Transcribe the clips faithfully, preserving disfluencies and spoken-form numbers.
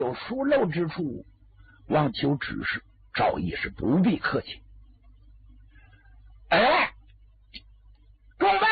有疏漏之处，望求指示。赵义是不必客气。哎，众位，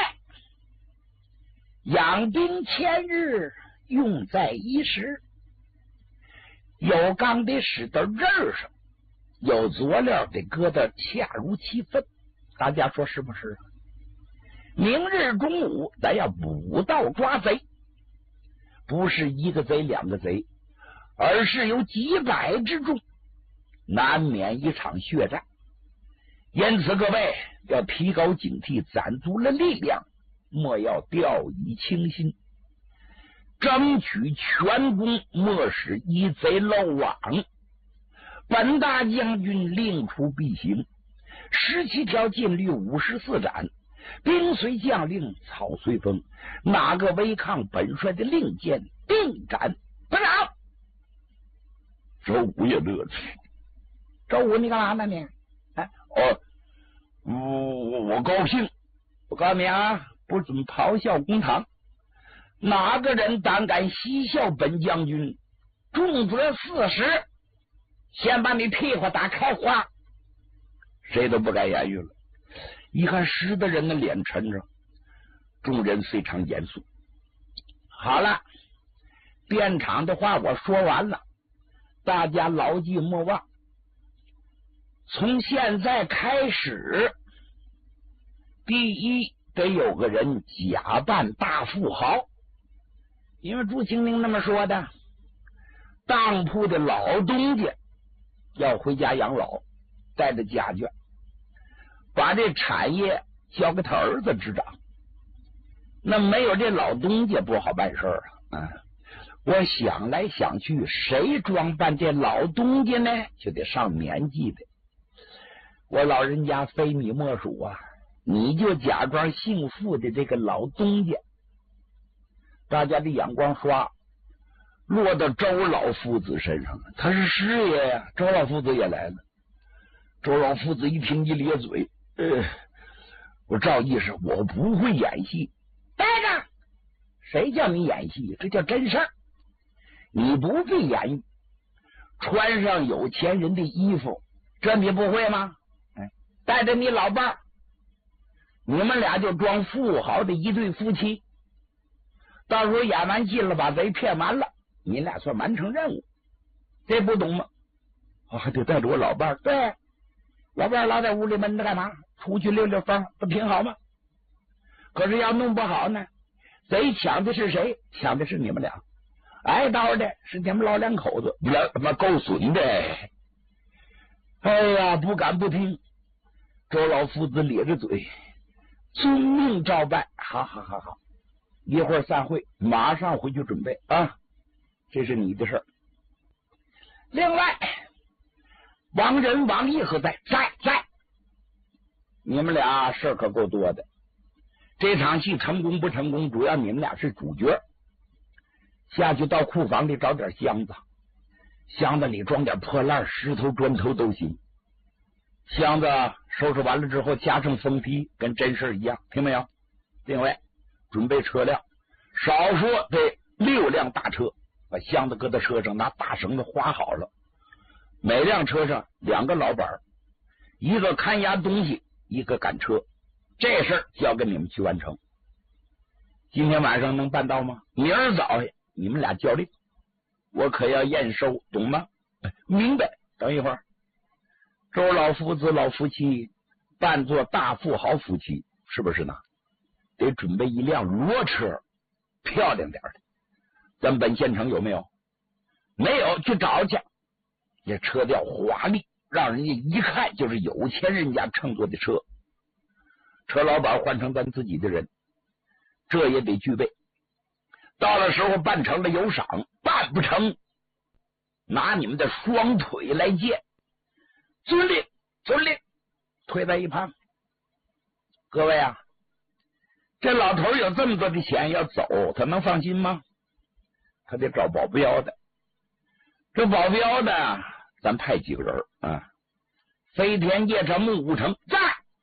养兵千日，用在一时。有钢得使到刃上，有佐料得搁到恰如其分。大家说是不是？明日中午，咱要补刀抓贼，不是一个贼两个贼，而是有几百之众，难免一场血战。因此，各位要提高警惕，攒足了力量，莫要掉以轻心，争取全功，莫使一贼漏网。本大将军令出必行，十七条禁律，五十四斩，兵随将令，草随风，哪个违抗本帅的令箭，定斩不饶。周武也乐了。周武，你干嘛呢你？哎，哦，我我高兴。我告诉你啊，不准咆哮公堂。哪个人胆敢嬉笑本将军，重则四十，先把你屁股打开花。谁都不敢言语了。一看十的人的脸沉着，众人非常严肃。好了，辩场的话我说完了，大家牢记莫忘。从现在开始，第一得有个人假扮大富豪，因为朱清明那么说的，当铺的老东家要回家养老，带着家眷，把这产业交给他儿子执掌。那没有这老东家不好办事啊！啊，我想来想去，谁装扮这老东家呢？就得上年纪的。我老人家非你莫属啊！你就假装姓傅的这个老东家。大家的眼光刷落到周老夫子身上了，他是师爷呀！周老夫子也来了。周老夫子一听一咧嘴，呃，我赵义是我不会演戏。待着，谁叫你演戏？这叫真事儿。你不必演，穿上有钱人的衣服，这你不会吗？哎，带着你老伴儿，你们俩就装富豪的一对夫妻。到时候演完戏了，把贼骗完了，你俩算完成任务。这不懂吗？我还得带着我老伴儿。对，老伴儿老在屋里闷着干嘛？出去溜溜风，不挺好吗？可是要弄不好呢，贼抢的是谁？抢的是你们俩。挨刀的是你们老两口子，老他妈够损的。哎呀，不敢不听。周老夫子咧着嘴，遵命照办。好好好好，一会儿散会，马上回去准备啊，这是你的事儿。另外，王仁、王毅何在？在在。你们俩事儿可够多的。这场戏成功不成功，主要你们俩是主角。下去到库房里找点箱子，箱子里装点破烂、石头、砖头都行。箱子收拾完了之后，加上封皮，跟真事一样，听没有？另外，准备车辆，少说得六辆大车，把箱子搁在车上，拿大绳子划好了。每辆车上两个老板，一个看押东西，一个赶车。这事儿交给你们去完成。今天晚上能办到吗？明儿早上你们俩较量，我可要验收，懂吗？明白。等一会儿，周老夫子老夫妻扮作大富豪夫妻，是不是呢？得准备一辆骡车，漂亮点的。咱本县城有没有？没有，去找去。这车调华丽，让人家一看就是有钱人家乘坐的车。车老板换成咱自己的人，这也得具备。到了时候办成了有赏，办不成拿你们的双腿来见。遵令，遵令，推在一旁。各位啊，这老头有这么多的钱要走，他能放心吗？他得找保镖的。这保镖的，咱派几个人啊？飞天夜叉木武成在。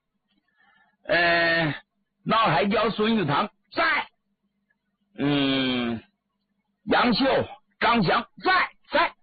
呃，闹海椒孙玉堂在，嗯，杨秀、张翔在在，